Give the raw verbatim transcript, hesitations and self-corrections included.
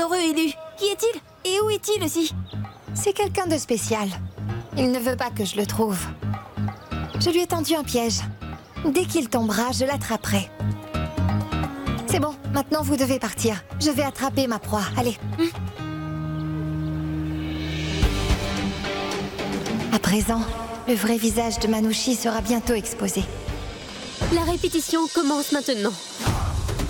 heureux élu. Qui est-il? Et où est-il aussi? C'est quelqu'un de spécial. Il ne veut pas que je le trouve. Je lui ai tendu un piège. Dès qu'il tombera, je l'attraperai. C'est bon, maintenant vous devez partir. Je vais attraper ma proie, allez. Hum. À présent, le vrai visage de Manouchi sera bientôt exposé. La répétition commence maintenant.